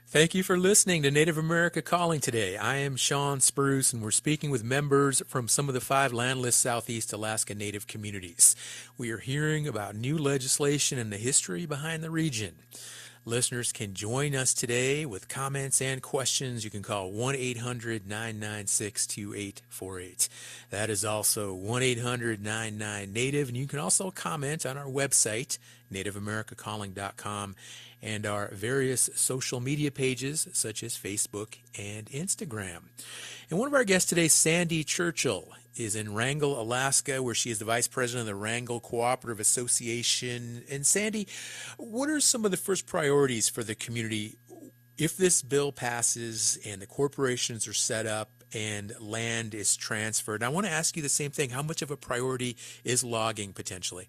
Thank you for listening to Native America Calling today. I am Sean Spruce, and we're speaking with members from some of the 5 landless Southeast Alaska Native communities. We are hearing about new legislation and the history behind the region. Listeners can join us today with comments and questions. You can call 1-800-996-2848. That is also 1-800-99-NATIVE, and you can also comment on our website, nativeamericacalling.com, and our various social media pages such as Facebook and Instagram. And one of our guests today, Sandy Churchill, is in Wrangell, Alaska, where she is the vice president of the Wrangell Cooperative Association. And Sandy, what are some of the first priorities for the community if this bill passes and the corporations are set up and land is transferred? And I want to ask you the same thing. How much of a priority is logging potentially?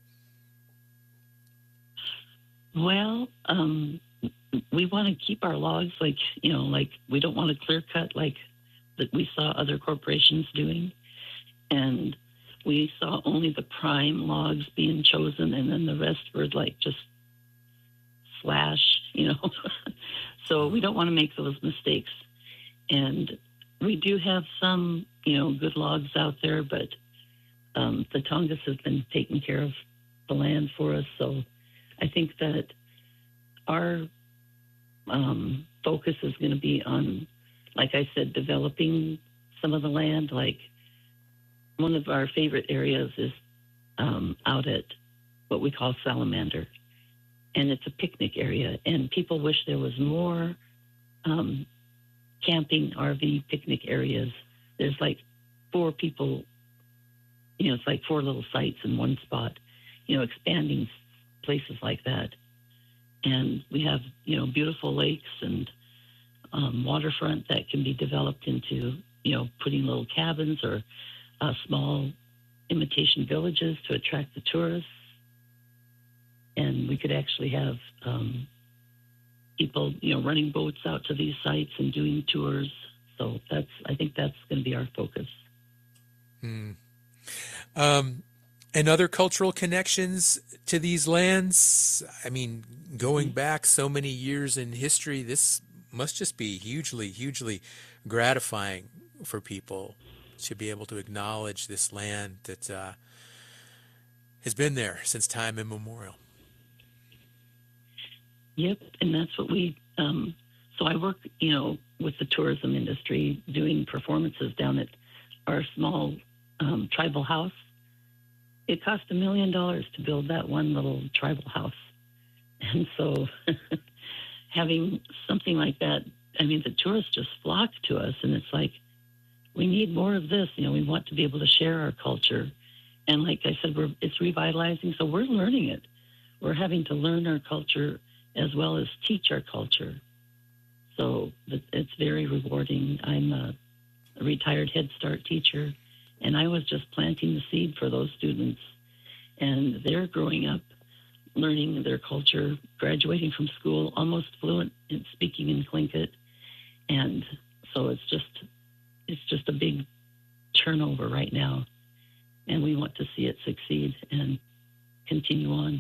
Well, we want to keep our logs like we don't want to clear cut like that we saw other corporations doing. And we saw only the prime logs being chosen, and then the rest were like just slash. So we don't want to make those mistakes. And we do have some, good logs out there, but the Tongass has been taking care of the land for us. So I think that our focus is going to be on, like I said, developing some of the land. Like one of our favorite areas is out at what we call Salamander. And it's a picnic area. And people wish there was more camping RV picnic areas. There's like 4 people, it's like 4 little sites in one spot, expanding places like that. And we have, beautiful lakes and waterfront that can be developed into, putting little cabins or small imitation villages to attract the tourists. And we could actually have people, running boats out to these sites and doing tours. So I think that's going to be our focus. And other cultural connections to these lands? I mean, going back so many years in history, this must just be hugely, hugely gratifying for people to be able to acknowledge this land that has been there since time immemorial. Yep, and that's what we, so I work, with the tourism industry doing performances down at our small tribal house. It cost $1 million to build that one little tribal house. And so having something like that, the tourists just flock to us, and it's like, we need more of this. We want to be able to share our culture. And like I said, it's revitalizing, so we're learning it. We're having to learn our culture as well as teach our culture. So it's very rewarding. I'm a retired Head Start teacher, and I was just planting the seed for those students. And they're growing up, learning their culture, graduating from school, almost fluent in speaking in Tlingit. And so it's just a big turnover right now. And we want to see it succeed and continue on.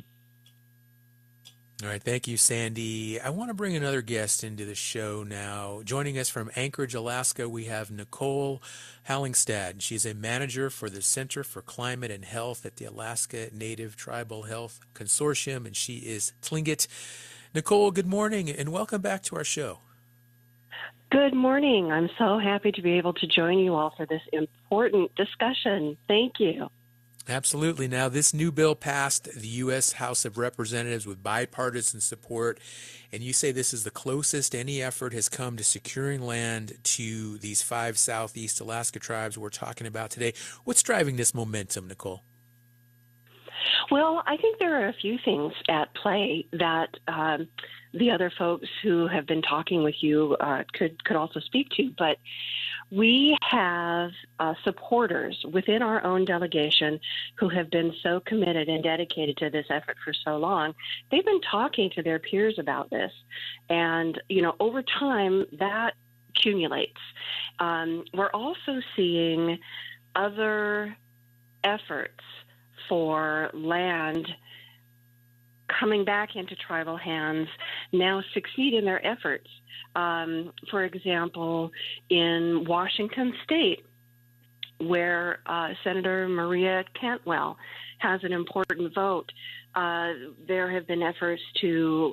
All right, thank you, Sandy. I want to bring another guest into the show now. Joining us from Anchorage, Alaska, we have Nicole Hallingstad. She's a manager for the Center for Climate and Health at the Alaska Native Tribal Health Consortium, and she is Tlingit. Nicole, good morning, and welcome back to our show. Good morning. I'm so happy to be able to join you all for this important discussion. Thank you. Absolutely. Now, this new bill passed the U.S. House of Representatives with bipartisan support, and you say this is the closest any effort has come to securing land to these 5 Southeast Alaska tribes we're talking about today. What's driving this momentum, Nicole? Well, I think there are a few things at play that the other folks who have been talking with you could also speak to, but we have supporters within our own delegation who have been so committed and dedicated to this effort for so long. They've been talking to their peers about this. And, over time, that accumulates. We're also seeing other efforts for land coming back into tribal hands now succeed in their efforts. For example, in Washington State, where Senator Maria Cantwell has an important vote, there have been efforts to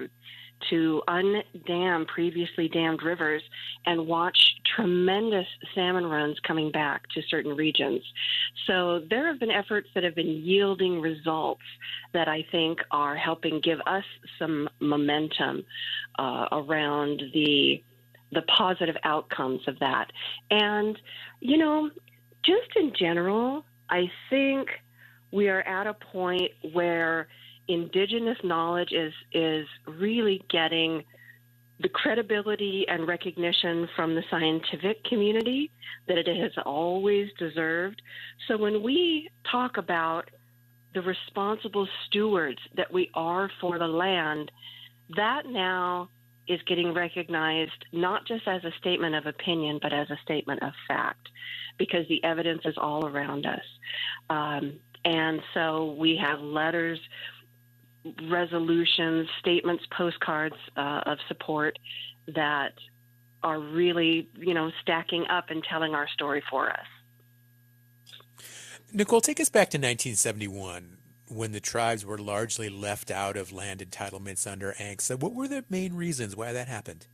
undam previously dammed rivers and watch tremendous salmon runs coming back to certain regions. So there have been efforts that have been yielding results that I think are helping give us some momentum around the positive outcomes of that. And, you know, just in general, I think we are at a point where Indigenous knowledge is really getting the credibility and recognition from the scientific community that it has always deserved. So when we talk about the responsible stewards that we are for the land, that now is getting recognized not just as a statement of opinion, but as a statement of fact, because the evidence is all around us. And so we have letters, resolutions, statements, postcards of support that are really, you know, stacking up and telling our story for us. Nicole, take us back to 1971 when the tribes were largely left out of land entitlements under ANCSA. What were the main reasons why that happened?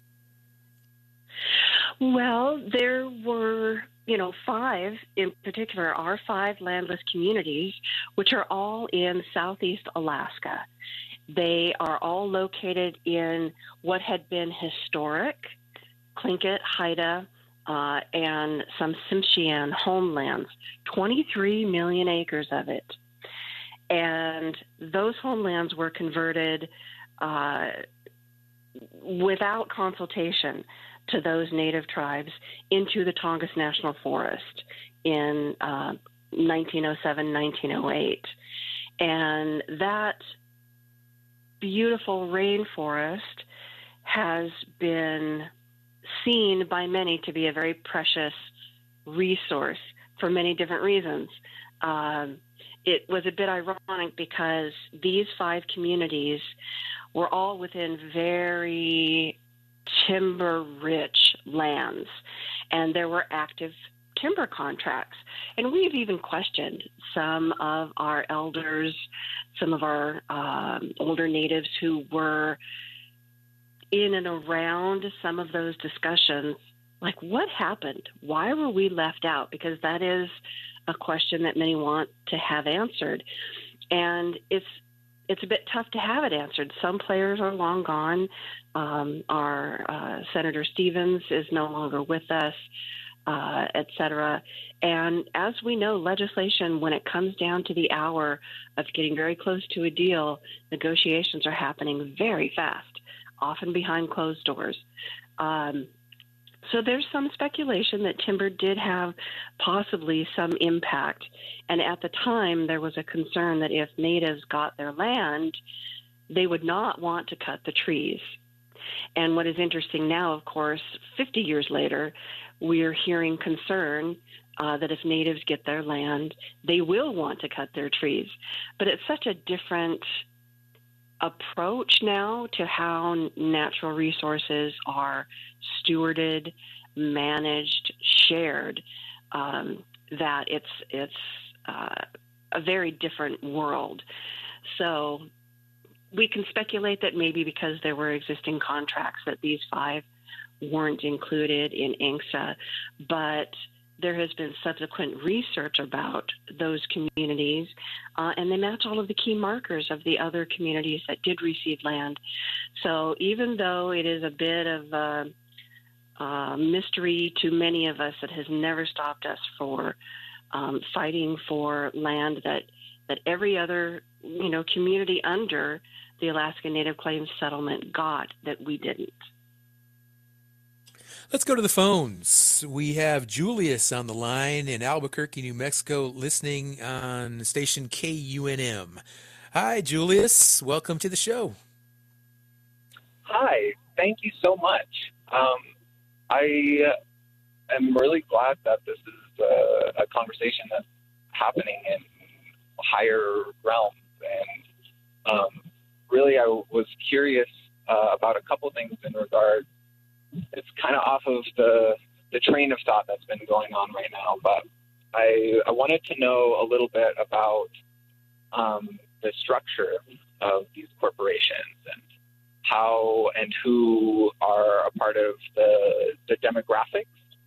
Well, there were, you know, 5 in particular, our 5 landless communities, which are all in southeast Alaska. They are all located in what had been historic Tlingit, Haida, and some Tsimshian homelands, 23 million acres of it. And those homelands were converted without consultation to those native tribes into the Tongass National Forest in 1907, 1908. And that beautiful rainforest has been seen by many to be a very precious resource for many different reasons. It was a bit ironic because these 5 communities were all within very timber-rich lands, and there were active timber contracts. And we've even questioned some of our elders, some of our older natives who were in and around some of those discussions, like, what happened? Why were we left out? Because that is a question that many want to have answered. And it's a bit tough to have it answered. Some players are long gone. Our Senator Stevens is no longer with us, et cetera. And as we know, legislation, when it comes down to the hour of getting very close to a deal, negotiations are happening very fast, often behind closed doors. So there's some speculation that timber did have possibly some impact. And at the time, there was a concern that if natives got their land, they would not want to cut the trees. And what is interesting now, of course, 50 years later, we are hearing concern that if natives get their land, they will want to cut their trees. But it's such a different approach now to how natural resources are stewarded, managed, shared, that it's a very different world. So we can speculate that maybe because there were existing contracts that these 5 weren't included in ANCSA, but there has been subsequent research about those communities, and they match all of the key markers of the other communities that did receive land. So even though it is a bit of a mystery to many of us, it has never stopped us for fighting for land that every other, you know, community under the Alaska Native Claims Settlement got that we didn't. Let's go to the phones. We have Julius on the line in Albuquerque, New Mexico, listening on station KUNM. Hi, Julius. Welcome to the show. Hi. Thank you so much. I am really glad that this is a conversation that's happening in higher realms. And really I was curious about a couple things in regard. It's kind of off of the train of thought that's been going on right now, but I wanted to know a little bit about the structure of these corporations and how and who are a part of the demographics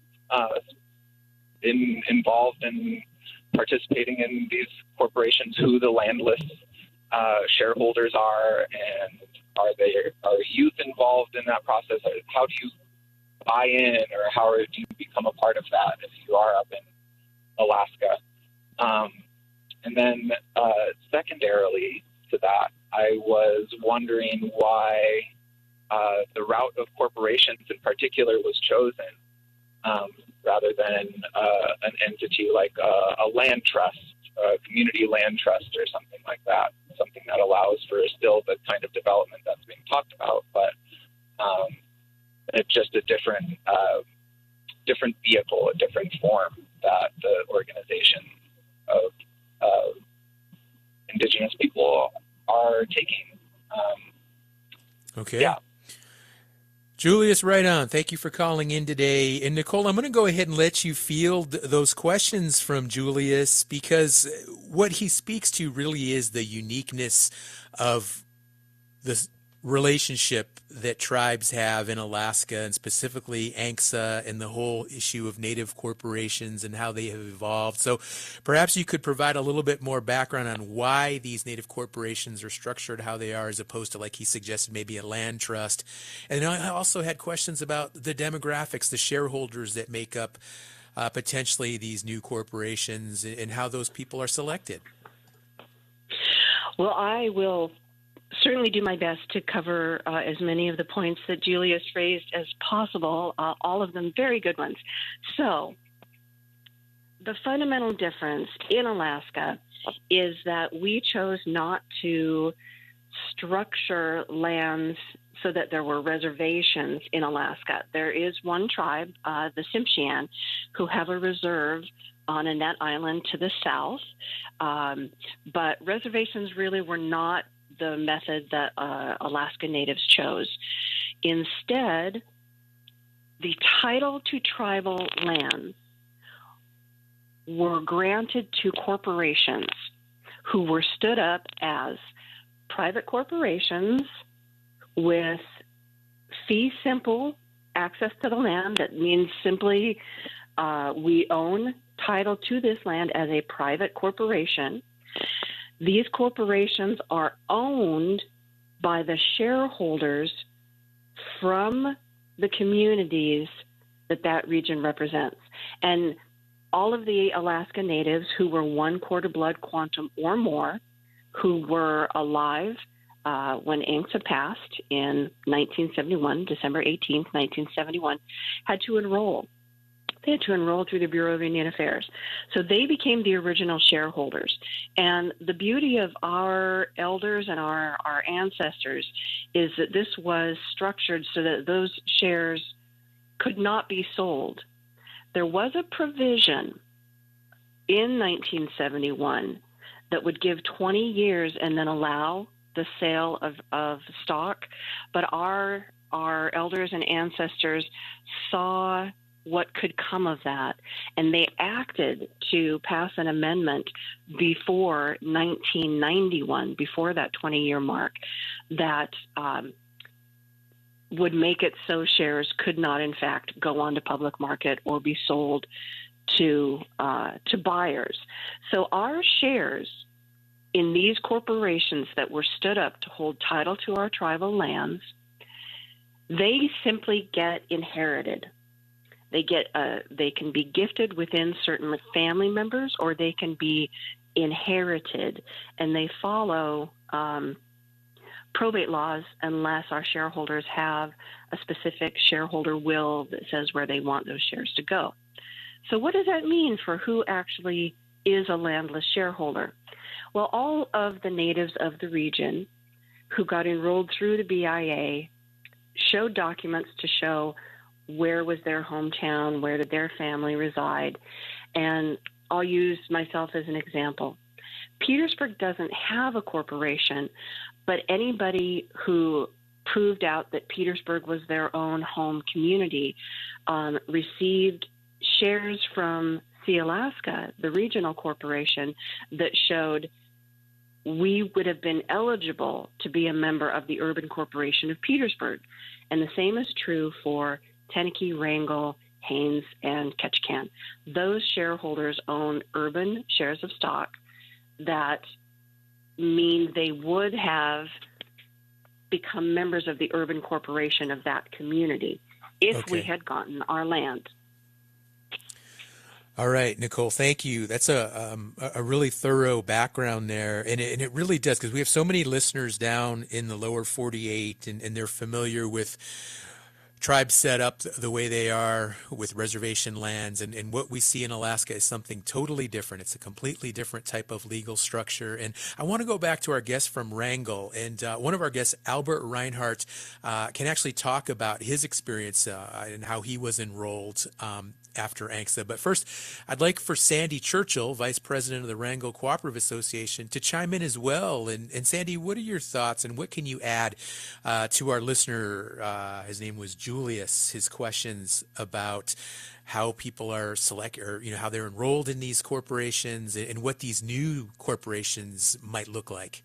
involved in participating in these corporations, who the landless shareholders are, and are youth involved in that process? How do you buy in, or how do you become a part of that if you are up in Alaska? And then secondarily to that, I was wondering why the route of corporations in particular was chosen rather than an entity like a land trust, a community land trust or something like that, something that allows for still the kind of development that's being talked about, but it's just a different vehicle, a different form that the organization of Indigenous people are taking. Okay. Yeah. Julius, right on. Thank you for calling in today. And Nicole, I'm going to go ahead and let you field those questions from Julius, because what he speaks to really is the uniqueness of the relationship that tribes have in Alaska, and specifically ANCSA, and the whole issue of native corporations and how they have evolved. So perhaps you could provide a little bit more background on why these native corporations are structured how they are, as opposed to, like he suggested, maybe a land trust. And I also had questions about the demographics, the shareholders that make up potentially these new corporations, and how those people are selected. Well, I will certainly do my best to cover as many of the points that Julius raised as possible, all of them very good ones. So the fundamental difference in Alaska is that we chose not to structure lands so that there were reservations in Alaska. There is one tribe, the Tsimshian, who have a reserve on Annette Island to the south, but reservations really were not the method that Alaska Natives chose. Instead, the title to tribal lands were granted to corporations who were stood up as private corporations with fee simple access to the land. That means simply we own title to this land as a private corporation. These corporations are owned by the shareholders from the communities that region represents. And all of the Alaska Natives who were one quarter blood quantum or more, who were alive when ANCSA passed in 1971, December 18th, 1971, had to enroll. They had to enroll through the Bureau of Indian Affairs. So they became the original shareholders. And the beauty of our elders and our ancestors is that this was structured so that those shares could not be sold. There was a provision in 1971 that would give 20 years and then allow the sale of stock. But our elders and ancestors saw what could come of that, and they acted to pass an amendment before 1991, before that 20-year mark, that would make it so shares could not, in fact, go onto public market or be sold to buyers. So our shares in these corporations that were stood up to hold title to our tribal lands, they simply get inherited. They can be gifted within certain family members, or they can be inherited, and they follow probate laws unless our shareholders have a specific shareholder will that says where they want those shares to go. So what does that mean for who actually is a landless shareholder? Well, all of the natives of the region who got enrolled through the BIA showed documents to show where was their hometown, where did their family reside. And I'll use myself as an example. Petersburg doesn't have a corporation, But anybody who proved out that Petersburg was their own home community received shares from Sealaska, the regional corporation, that showed we would have been eligible to be a member of the Urban Corporation of Petersburg. And the same is true for Teneke, Wrangell, Haines, and Ketchikan. Those shareholders own urban shares of stock that mean they would have become members of the Urban Corporation of that community if we had gotten our land. All right, Nicole, thank you. That's a really thorough background there. And it really does, because we have so many listeners down in the lower 48, and they're familiar with tribes set up the way they are with reservation lands. And what we see in Alaska is something totally different. It's a completely different type of legal structure. And I want to go back to our guest from Wrangell. And one of our guests, Albert Reinhardt, can actually talk about his experience and how he was enrolled after ANCSA. But first, I'd like for Sandy Churchill, Vice President of the Wrangell Cooperative Association, to chime in as well. And Sandy, what are your thoughts, and what can you add to our listener? His name was Julius. His questions about how people are how they're enrolled in these corporations, and what these new corporations might look like.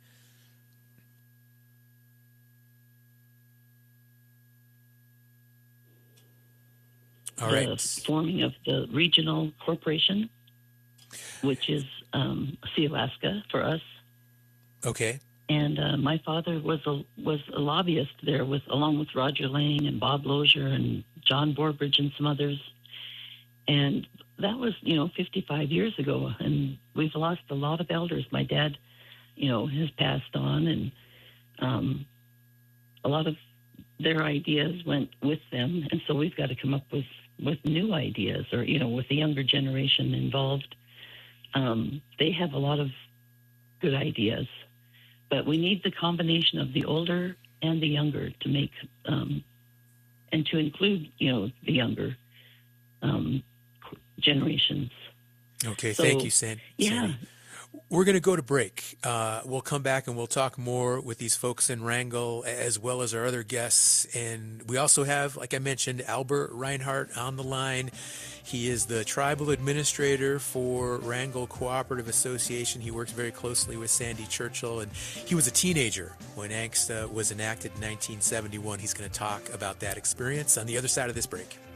All right. The forming of the regional corporation, which is Sealaska for us. Okay. And my father was a lobbyist there, along with Roger Lang and Bob Lozier and John Borbridge and some others. And that was 55 years ago, and we've lost a lot of elders. My dad has passed on, and a lot of their ideas went with them, and so we've got to come up with new ideas, or with the younger generation involved. They have a lot of good ideas, but we need the combination of the older and the younger to make and to include the younger generations. Okay, thank you, Sandy. Yeah. We're going to go to break. We'll come back and we'll talk more with these folks in Wrangell, as well as our other guests. And we also have, like I mentioned, Albert Reinhardt on the line. He is the tribal administrator for Wrangell Cooperative Association. He works very closely with Sandy Churchill, and he was a teenager when ANCSA was enacted in 1971. He's going to talk about that experience on the other side of this break.